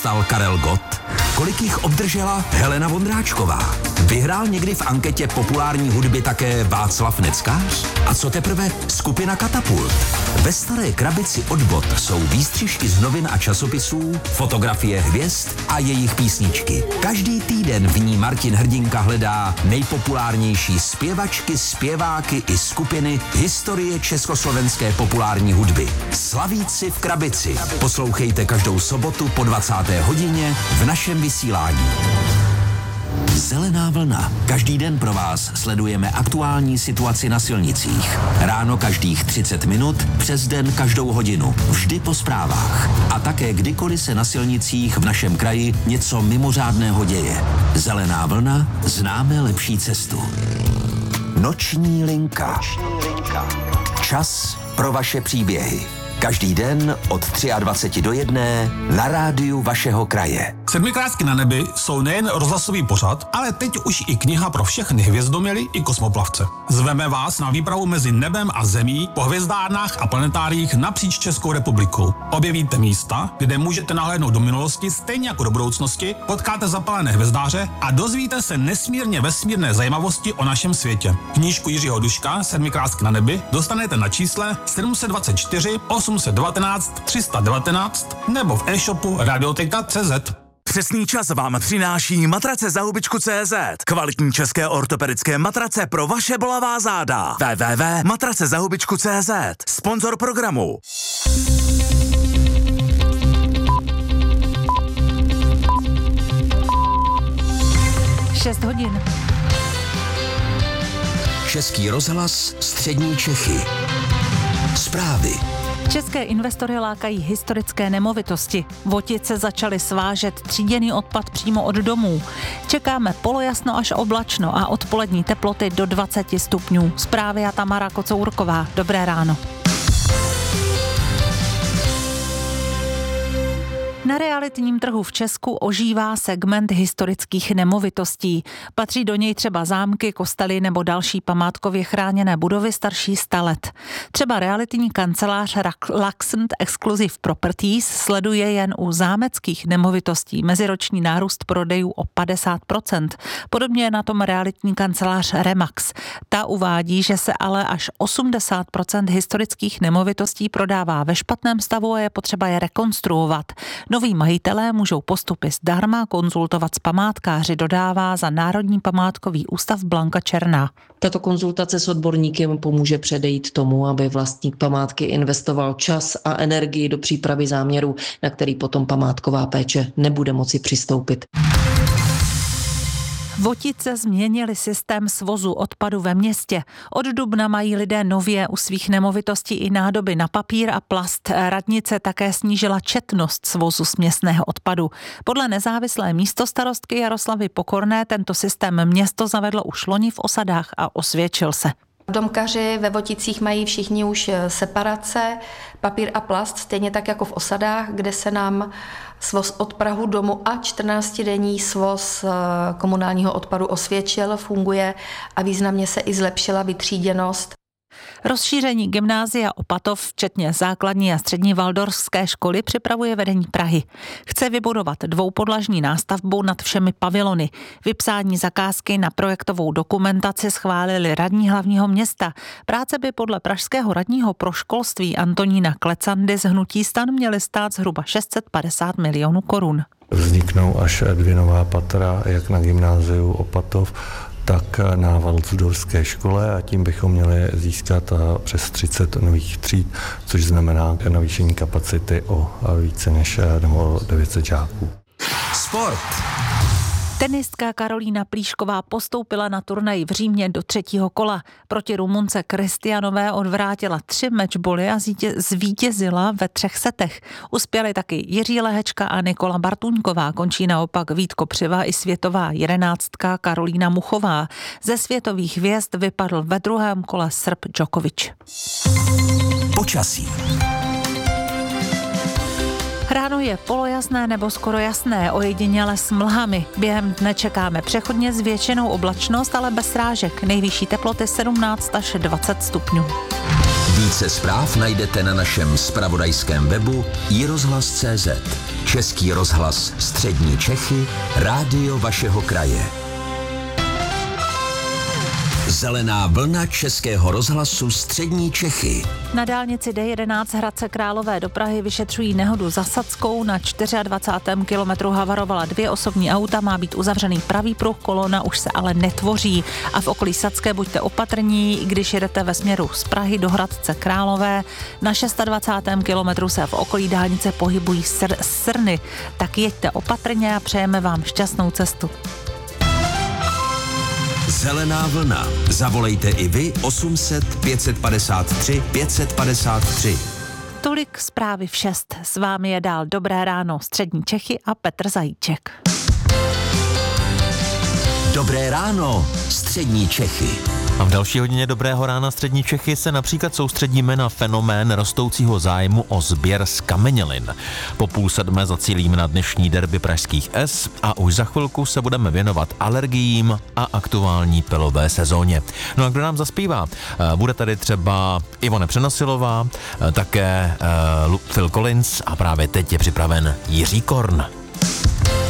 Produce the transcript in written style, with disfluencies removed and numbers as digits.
Stal Karel Gott? Kolik jich obdržela Helena Vondráčková? Vyhrál někdy v anketě populární hudby také Václav Neckář? A co teprve skupina Katapult? Ve Staré krabici od Bot jsou výstřižky z novin a časopisů, fotografie hvězd a jejich písničky. Každý týden v ní Martin Hrdinka hledá nejpopulárnější zpěvačky, zpěváky i skupiny historie československé populární hudby. Slavíci v krabici. Poslouchejte každou sobotu po 20. hodině v našem vysílání. Zelená vlna. Každý den pro vás sledujeme aktuální situaci na silnicích. Ráno každých 30 minut, přes den každou hodinu. Vždy po zprávách. A také kdykoliv se na silnicích v našem kraji něco mimořádného děje. Zelená vlna. Známe lepší cestu. Noční linka. Čas pro vaše příběhy. Každý den od 23 do 1 na rádiu vašeho kraje. Sedmikrásky na nebi jsou nejen rozhlasový pořad, ale teď už i kniha pro všechny hvězdoměly i kosmoplavce. Zveme vás na výpravu mezi nebem a zemí po hvězdárnách a planetáriích napříč Českou republikou. Objevíte místa, kde můžete nahlédnout do minulosti stejně jako do budoucnosti, potkáte zapalené hvězdáře a dozvíte se nesmírně vesmírné zajímavosti o našem světě. Knížku Jiřího Duška Sedmikrásky na nebi dostanete na čísle 724 819 319 nebo v e-shopu radioteka.cz. Přesný čas vám přináší matrace za hubičku.cz. Kvalitní české ortopedické matrace pro vaše bolavá záda. www.matracezahubičku.cz. Sponzor programu. Šest hodin. Český rozhlas, střední Čechy. Zprávy. České investory lákají historické nemovitosti. Votice začaly svážet tříděný odpad přímo od domů. Čekáme polojasno až oblačno a odpolední teploty do 20 stupňů. Zprávy a Tamara Kocourková. Dobré ráno. Na realitním trhu v Česku ožívá segment historických nemovitostí. Patří do něj třeba zámky, kostely nebo další památkově chráněné budovy starší 100 let. Třeba realitní kancelář Laxent Exclusive Properties sleduje jen u zámeckých nemovitostí meziroční nárůst prodejů o 50%. Podobně je na tom realitní kancelář Remax. Ta uvádí, že se ale až 80% historických nemovitostí prodává ve špatném stavu a je potřeba je rekonstruovat. Noví majitelé můžou postupy zdarma konzultovat s památkáři, dodává za Národní památkový ústav Blanka Černá. Tato konzultace s odborníkem pomůže předejít tomu, aby vlastník památky investoval čas a energii do přípravy záměru, na který potom památková péče nebude moci přistoupit. Votice změnili systém svozu odpadu ve městě. Od dubna mají lidé nově u svých nemovitostí i nádoby na papír a plast. Radnice také snížila četnost svozu směsného odpadu. Podle nezávislé místostarostky Jaroslavy Pokorné tento systém město zavedlo už loni v osadách a osvědčil se. Domkaři ve Voticích mají všichni už separace, papír a plast, stejně tak jako v osadách, kde se nám svoz od prahu domu a 14denní svoz komunálního odpadu osvědčil, funguje a významně se i zlepšila vytříděnost. Rozšíření gymnázia Opatov, včetně základní a střední waldorfské školy, připravuje vedení Prahy. Chce vybudovat dvoupodlažní nástavbu nad všemi pavilony. Vypsání zakázky na projektovou dokumentaci schválili radní hlavního města. Práce by podle pražského radního pro školství Antonína Klecandy z hnutí STAN měly stát zhruba 650 milionů korun. Vzniknou až 2 nová patra, jak na gymnáziu Opatov, tak na Waldorfské škole a tím bychom měli získat přes 30 nových tříd, což znamená navýšení kapacity o více než 900 žáků. Sport. Tenistka Karolína Plíšková postoupila na turnaj v Římě do 3. kola. Proti Rumunce Kristianové odvrátila 3 matchboly a zvítězila ve 3 setech. Uspěli taky Jiří Lehečka a Nikola Bartuňková. Končí naopak Vít Kopřiva i světová 11. Karolína Muchová. Ze světových hvězd vypadl ve 2. kole Srb Djokovic. Počasí. Ráno je polojasné nebo skoro jasné, ojediněle s mlhami. Během dne čekáme přechodně s většinou oblačnost, ale bez srážek. Nejvyšší teploty 17 až 20 stupňů. Více zpráv najdete na našem zpravodajském webu iRozhlas.cz. Český rozhlas Střední Čechy, rádio vašeho kraje. Zelená vlna Českého rozhlasu Střední Čechy. Na dálnici D11 Hradce Králové do Prahy vyšetřují nehodu za Sadskou. Na 24. kilometru havarovala 2 osobní auta, má být uzavřený pravý pruh, kolona už se ale netvoří. A v okolí Sadské buďte opatrní, když jedete ve směru z Prahy do Hradce Králové. Na 26. kilometru se v okolí dálnice pohybují srny. Tak jeďte opatrně a přejeme vám šťastnou cestu. Zelená vlna. Zavolejte i vy 800 553 553. Tolik zprávy v 6. S vámi je dál Dobré ráno Střední Čechy a Petr Zajíček. Dobré ráno Střední Čechy. A v další hodině Dobrého rána Střední Čechy se například soustředíme na fenomén rostoucího zájmu o sběr zkamenělin. Po 6:30 zacílíme na dnešní derby pražských S a už za chvilku se budeme věnovat alergiím a aktuální pilové sezóně. No a kdo nám zaspívá? Bude tady třeba Ivone Přenosilová, také Phil Collins a právě teď je připraven Jiří Korn.